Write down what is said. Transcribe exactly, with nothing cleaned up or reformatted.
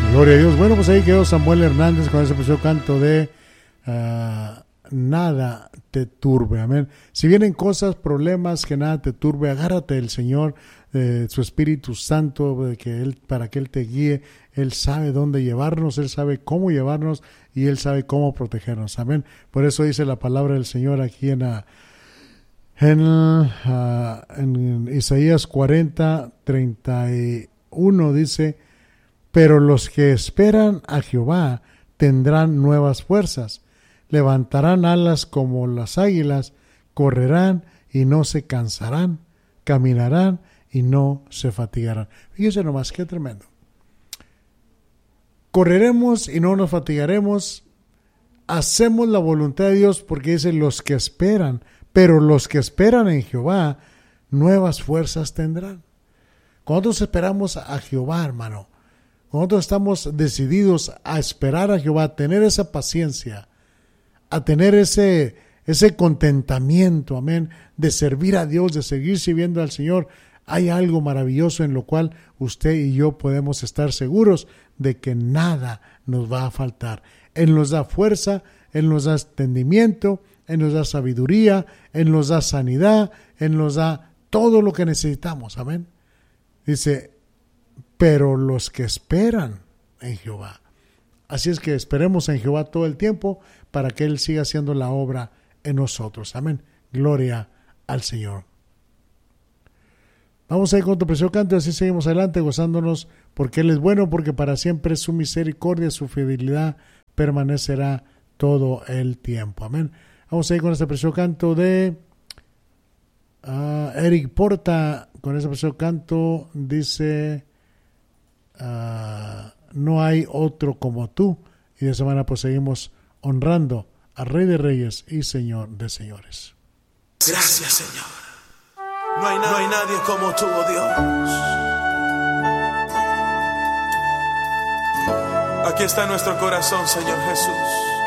Gloria a Dios. Bueno, pues ahí quedó Samuel Hernández con ese precioso canto de uh, nada te turbe. Amén. Si vienen cosas, problemas, que nada te turbe, agárrate del Señor, de su Espíritu Santo, de que él, para que Él te guíe. Él sabe dónde llevarnos, Él sabe cómo llevarnos y Él sabe cómo protegernos. Amén. Por eso dice la palabra del Señor aquí en, uh, en, uh, en Isaías cuarenta, treinta y uno, dice: pero los que esperan a Jehová tendrán nuevas fuerzas, levantarán alas como las águilas, correrán y no se cansarán, caminarán y no se fatigarán. Fíjense nomás, qué tremendo. Correremos y no nos fatigaremos, hacemos la voluntad de Dios, porque dice los que esperan, pero los que esperan en Jehová, nuevas fuerzas tendrán. Cuando nosotros esperamos a Jehová, hermano, cuando nosotros estamos decididos a esperar a Jehová, a tener esa paciencia, a tener ese, ese contentamiento, amén, de servir a Dios, de seguir sirviendo al Señor, hay algo maravilloso en lo cual usted y yo podemos estar seguros de que nada nos va a faltar. Él nos da fuerza, Él nos da entendimiento, Él nos da sabiduría, Él nos da sanidad, Él nos da todo lo que necesitamos, amén. Dice, pero los que esperan en Jehová. Así es que esperemos en Jehová todo el tiempo para que Él siga haciendo la obra en nosotros. Amén. Gloria al Señor. Vamos a ir con otro precioso canto, así seguimos adelante gozándonos, porque Él es bueno, porque para siempre su misericordia, su fidelidad permanecerá todo el tiempo. Amén. Vamos a ir con este precioso canto de uh, Eric Porta. Con ese precioso canto dice: Uh, no hay otro como tú. Y de esa manera pues seguimos honrando al Rey de Reyes y Señor de Señores. Gracias, Señor. No hay, no hay nadie como tú, oh Dios. Aquí está nuestro corazón, Señor Jesús.